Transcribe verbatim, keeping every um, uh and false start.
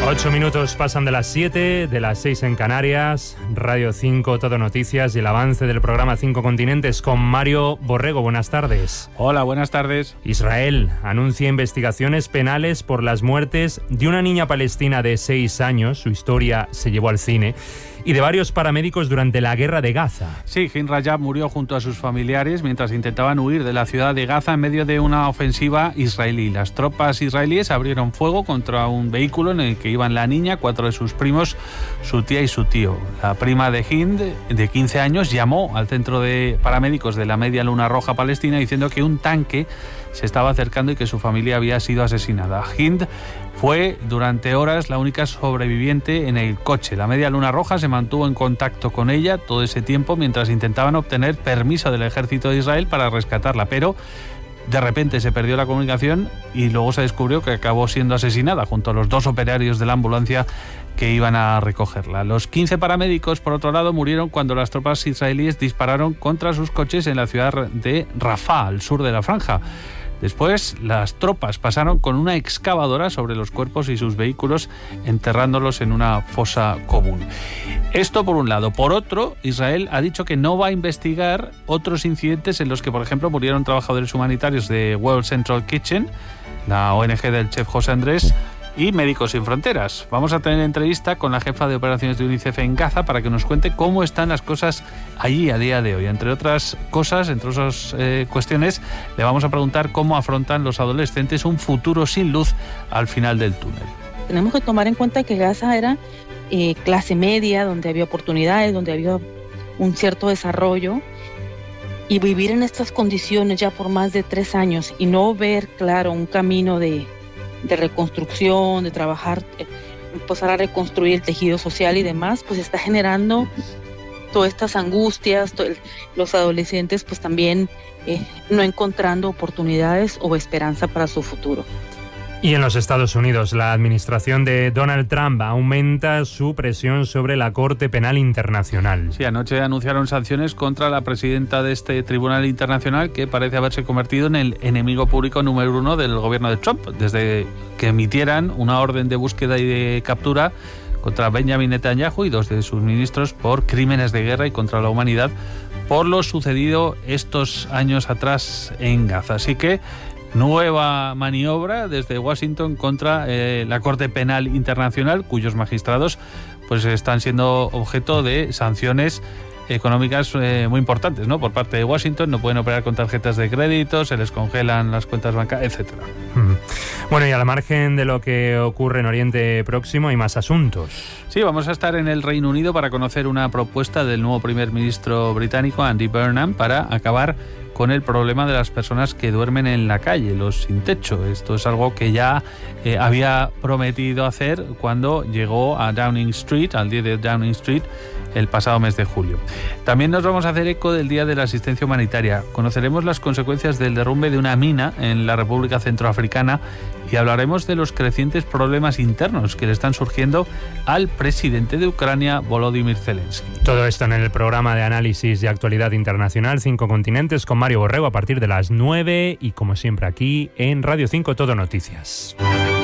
Ocho minutos pasan de las siete, de las seis en Canarias, Radio cinco, Todo Noticias y el avance del programa Cinco Continentes con Mario Borrego. Buenas tardes. Hola, buenas tardes. Israel anuncia investigaciones penales por las muertes de una niña palestina de seis años, su historia se llevó al cine, y de varios paramédicos durante la guerra de Gaza. Sí, Gin Rajab murió junto a sus familiares mientras intentaban huir de la ciudad de Gaza en medio de una ofensiva israelí. Las tropas israelíes abrieron fuego contra un vehículo en el que iban la niña, cuatro de sus primos, su tía y su tío. La prima de Hind, de quince años, llamó al centro de paramédicos de la Media Luna Roja Palestina diciendo que un tanque se estaba acercando y que su familia había sido asesinada. Hind fue durante horas la única sobreviviente en el coche. La Media Luna Roja se mantuvo en contacto con ella todo ese tiempo mientras intentaban obtener permiso del ejército de Israel para rescatarla, pero de repente se perdió la comunicación y luego se descubrió que acabó siendo asesinada junto a los dos operarios de la ambulancia que iban a recogerla. Los quince paramédicos, por otro lado, murieron cuando las tropas israelíes dispararon contra sus coches en la ciudad de Rafah, al sur de la franja. Después, las tropas pasaron con una excavadora sobre los cuerpos y sus vehículos, enterrándolos en una fosa común. Esto por un lado. Por otro, Israel ha dicho que no va a investigar otros incidentes en los que, por ejemplo, murieron trabajadores humanitarios de World Central Kitchen, la O N G del chef José Andrés, y Médicos Sin Fronteras. Vamos a tener entrevista con la jefa de operaciones de UNICEF en Gaza para que nos cuente cómo están las cosas allí a día de hoy. Entre otras cosas, entre otras eh, cuestiones, le vamos a preguntar cómo afrontan los adolescentes un futuro sin luz al final del túnel. Tenemos que tomar en cuenta que Gaza era eh, clase media, donde había oportunidades, donde había un cierto desarrollo, y vivir en estas condiciones ya por más de tres años y no ver claro un camino de de reconstrucción, de trabajar, empezar a reconstruir el tejido social y demás, pues está generando todas estas angustias, todo el, los adolescentes pues también eh, no encontrando oportunidades o esperanza para su futuro. Y en los Estados Unidos, la administración de Donald Trump aumenta su presión sobre la Corte Penal Internacional. Sí, anoche anunciaron sanciones contra la presidenta de este tribunal internacional, que parece haberse convertido en el enemigo público número uno del gobierno de Trump, desde que emitieran una orden de búsqueda y de captura contra Benjamin Netanyahu y dos de sus ministros por crímenes de guerra y contra la humanidad por lo sucedido estos años atrás en Gaza. Así que nueva maniobra desde Washington contra eh, la Corte Penal Internacional, cuyos magistrados pues están siendo objeto de sanciones económicas eh, muy importantes, ¿no? Por parte de Washington. No pueden operar con tarjetas de crédito, se les congelan las cuentas bancarias, etcétera. Bueno, y a la margen de lo que ocurre en Oriente Próximo, hay más asuntos. Sí, vamos a estar en el Reino Unido para conocer una propuesta del nuevo primer ministro británico, Andy Burnham, para acabar con el problema de las personas que duermen en la calle, los sin techo. Esto es algo que ya eh, había prometido hacer cuando llegó a Downing Street, al día de Downing Street, el pasado mes de julio. También nos vamos a hacer eco del Día de la Asistencia Humanitaria. Conoceremos las consecuencias del derrumbe de una mina en la República Centroafricana y hablaremos de los crecientes problemas internos que le están surgiendo al presidente de Ucrania, Volodymyr Zelensky. Todo esto en el programa de análisis de actualidad internacional Cinco Continentes con Mario Borrego a partir de las nueve y como siempre aquí en Radio cinco Todo Noticias.